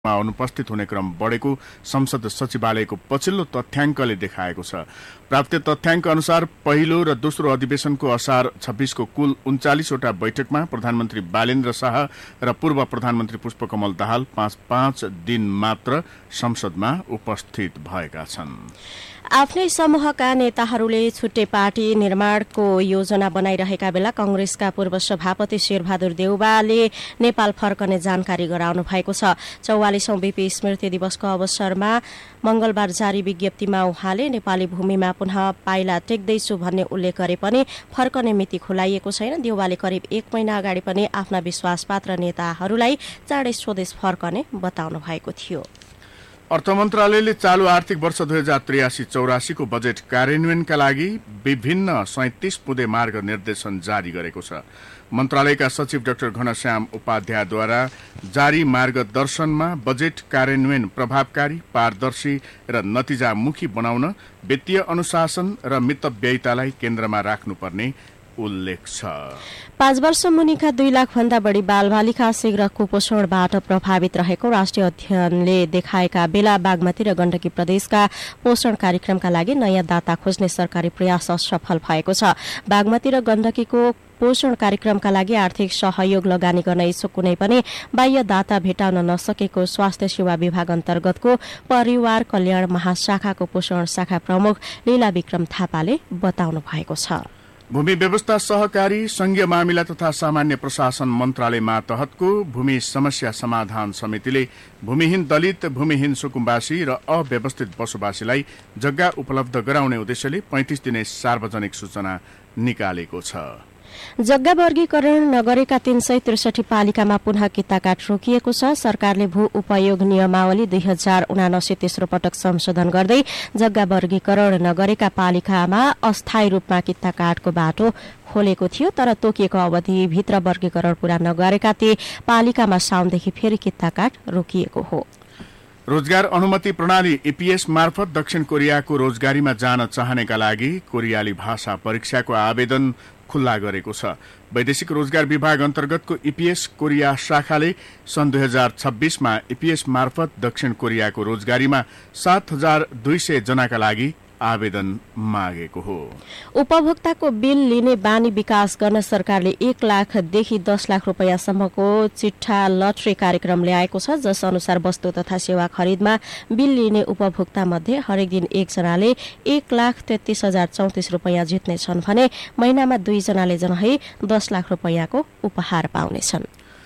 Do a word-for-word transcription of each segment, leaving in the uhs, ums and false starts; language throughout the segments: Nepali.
मा अनुपस्थित हुने क्रम बढेको संसद सचिवालयको पछिल्लो तथ्याङ्कले देखाएको छ। प्राप्त तथ्याङ्क अनुसार पहिलो र दोस्रो अधिवेशनको असार छब्बीसको कुल उन्चालिसवटा बैठकमा प्रधानमन्त्री बालेन्द्र शाह र पूर्व प्रधानमन्त्री पुष्पकमल दाहाल पाँच पाँच दिन मात्र संसदमा उपस्थित भएका छन्। आफ्नै समूहका नेताहरूले छुट्टै पार्टी निर्माणको योजना बनाइरहेका बेला कंग्रेसका पूर्व सभापति शेरबहादुर देउवाले नेपाल फर्कने जानकारी गराउनु भएको छ। चौवालिसौं बीपी स्मृति दिवसको अवसरमा मंगलबार जारी विज्ञप्तिमा उहाँले नेपाली भूमिमा पुनः पाइला टेक्दैछु भन्ने उल्लेख गरे पनि फर्कने मिति खुलाइएको छैन। देउवाले करिब एक महिना अगाडि पनि आफ्ना विश्वासपात्र नेताहरूलाई चाँडै स्वदेश फर्कने बताउनु भएको थियो। अर्थ मन्त्रालयले चालू आर्थिक वर्ष दुई हजार त्रियासी चौरासी को बजेट कार्यान्वयनका लागि विभिन्न सैंतीस पुदे मार्ग निर्देशन जारी गरेको छ। मन्त्रालयका सचिव डाक्टर घनश्याम उपाध्यायद्वारा जारी मार्गदर्शनमा बजेट कार्यान्वयन प्रभावकारी, पारदर्शी र नतिजामुखी बनाउन वित्तीय अनुशासन र मितव्ययितालाई केन्द्रमा राख्नुपर्ने उल्लेख छ। पाँच वर्ष मुनिका दुई लाख भन्दा बढ़ी बालबालिका शीघ्र कुपोषणबाट प्रभावित रहेको राष्ट्रिय अध्ययनले देखाएका बेला बागमती र गण्डकी प्रदेशका पोषण कार्यक्रमका लागि नयाँ दाता खोज्ने सरकारी प्रयास असफल भएको छ। बागमती र गण्डकीको पोषण कार्यक्रमका लागि आर्थिक सहयोग लगानी गर्न इच्छुक कुनै पनि बाह्य दाता भेटाउन नसकेको स्वास्थ्य सेवा विभाग अन्तर्गतको परिवार कल्याण महाशाखाको पोषण शाखा प्रमुख लीला विक्रम थापाले बताउनु भएको छ। भूमि व्यवस्था सहकारी संघीय मामिला तथा सामान्य प्रशासन मन्त्रालय मातहतको भूमि समस्या समाधान समितिले भूमिहीन दलित, भूमिहीन सुकुम्बासी र अव्यवस्थित बसोबासीलाई जग्गा उपलब्ध गराउने उद्देश्यले पैंतीस दिने सार्वजनिक सूचना निकालेको छ। जग्गा वर्गीकरण नगरेका तीन सय त्रिसठी पालिकामा पुनः किताकाट रोकिएको छ। सरकारले भू उपयोग नियमावली दुई हजार उनासी तेस्रो पटक संशोधन गर्दै जग्गा वर्गीकरण नगरेका पालिकामा अस्थायी रूपमा किताकाटको बाटो खोलेको थियो, तर तोकिएको अवधिभित्र वर्गीकरण पूरा नगरेका ती पालिकामा साउनदेखि फेरि किताकाट रोकिएको हो। रोजगार अनुमति प्रणाली ईपीएस मार्फत दक्षिण कोरियाको रोजगारीमा जान चाहनेका लागि कोरियाली भाषा परीक्षाको आवेदन खुल्ला गरेको छ। वैदेशिक रोजगार विभाग अन्तर्गतको ईपीएस कोरिया शाखाले सन् दुई हजार छब्बीसमा ईपीएस मार्फत दक्षिण कोरियाको रोजगारीमा सात हजार दुई सय जनाका लागि आवेदन मागेको हो। उपभोक्ताको बिल लिने बानी विकास गर्न सरकारले एक लाखदेखि दस लाख रुपियाँसम्मको चिट्ठा लटरी कार्यक्रम ल्याएको छ, जस अनुसार वस्तु तथा सेवा खरिदमा बिल लिने उपभोक्ता मध्ये हरेक दिन एकजनाले एक लाख तेत्तीस हजार चौतिस रुपियाँ जित्नेछन् भने महिनामा दुईजनाले झनै दस लाख रुपियाँको उपहार पाउनेछन्।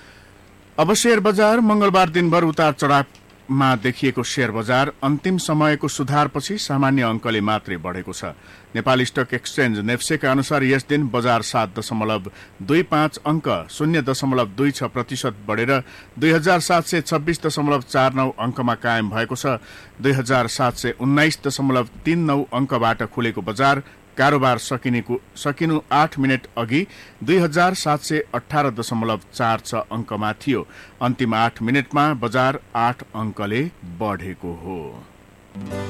अब शेयर बजार मंगलबार दिनभर उतार चढाव मा देखिएको शेयर बजार अन्तिम समयको सुधारपछि सामान्य अंकले मात्रै बढेको छ। नेपाल स्टक एक्सचेन्ज नेप्सेका अनुसार यस दिन बजार सात दशमलव दुई पाँच अंक शून्य दशमलव दुई छ प्रतिशत बढेर दुई हजार सात सय छब्बीस दशमलव चार नौ अंकमा कायम भएको छ। दुई हजार सात सय उन्नाइस दशमलव तीन नौ अंकबाट खुलेको बजार कारोबार सकिनेको सकिनु आठ मिनट अघि दुई हजार सात सय अठारह दशमलव चार छ अंकमा थियो। अन्तिम आठ मिनटमा बजार आठ अंकले बढेको हो।